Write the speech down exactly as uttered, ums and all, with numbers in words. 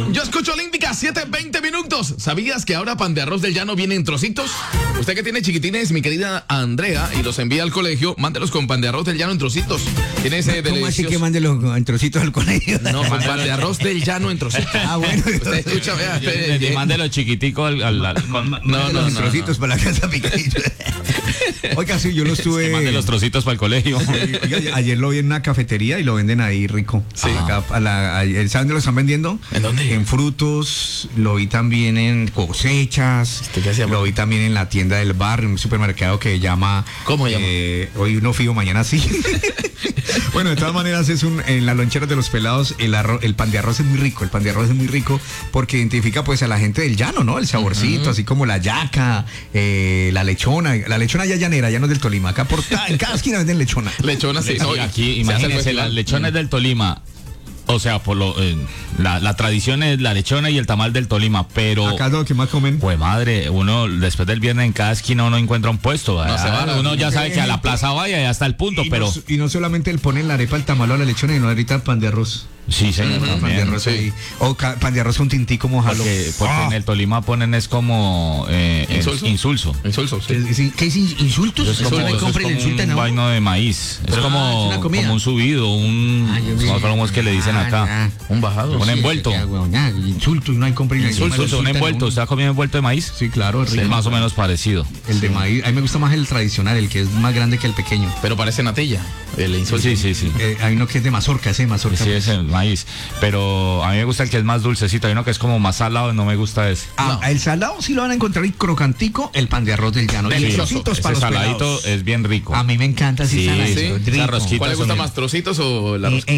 Yo escucho Olímpica, siete veinte minutos. ¿Sabías que ahora pan de arroz del llano viene en trocitos? Usted que tiene chiquitines, mi querida Andrea, y los envía al colegio, mándelos con pan de arroz del llano en trocitos. Tiene ese ¿Cómo delicioso... así que mande los en trocitos al colegio? No, con pan de arroz del llano en trocitos. Ah, bueno. Usted escucha, vea, espere, Le eh. mande los chiquiticos al... al, al con- No, no, los no, trocitos para la casa picadita. Oiga, sí, yo lo estuve... que mande los trocitos para el colegio. Oiga, ayer lo vi en una cafetería y lo venden ahí rico. Sí. Acá, a la, a- ¿saben dónde lo están vendiendo? ¿En dónde? En frutos, lo vi también en cosechas, ¿Este qué hacía? lo vi también en la tienda del barrio, un supermercado que llama... ¿Cómo llama? eh, hoy no fío, mañana sí. Bueno, de todas maneras es un en las loncheras de los pelados el arroz, el pan de arroz es muy rico, el pan de arroz es muy rico porque identifica pues a la gente del llano, ¿no? El saborcito, uh-huh. Así como la yaca, eh, la lechona, la lechona ya llanera, ya no es del Tolima, acá por ta, en cada esquina venden lechona. Lechona, sí. No, Sí, aquí, se hace el imagínense, festival. las lechones del Tolima. O sea, por lo, eh, la, la tradición es la lechona y el tamal del Tolima, pero... Acá es lo que más comen. Pues madre, uno después del viernes en cada esquina uno encuentra un puesto. No, se va, uno ya no, sabe que a la plaza vaya y ya está el punto, Y pero... no, y no solamente le ponen la arepa, el tamal o la lechona, sino ahorita el pan de arroz. Sí, señor, Pan de también. arroz sí. ahí. O ca- pan de arroz con tintico mojado. Porque, porque en el Tolima ponen es como eh, es ¿Insulso? insulso. Insulso, sí. ¿Qué, sí, ¿qué es in- insultos? Es como, ¿Cómo le eso es compren como el insulto un a uno? vaino de maíz. Es Pero, como, ah, es una comida. como un subido, un... Ah, yo vi. no sé cómo es que le dicen Ah, acá. ya. Un bajado. Un sí. envuelto. Ya, weón, ya, insultos, no hay compren el Insulso, insulto un a envuelto. uno. ¿Usted ha comido envuelto de maíz? Sí, claro, es Es rico. más o menos parecido. El de maíz, a mí me gusta más el tradicional, el que es más grande que el pequeño. Pero parece natilla, el insulso. Sí, sí, sí. Eh, hay uno que es de mazorca, ese de mazorca. Sí, es el maíz. Pero a mí me gusta el que es más dulcecito. Hay uno que es como más salado y no me gusta ese. Ah, No. el salado sí lo van a encontrar y crocantico, el pan de arroz del llano. Y Delicioso. trocitos Ese para los saladito pelados. es bien rico. A mí me encanta ese Sí, saladito, sí. rico. Esa rosquita ¿Cuál le gusta son- más, trocitos o la Eh, rosquita?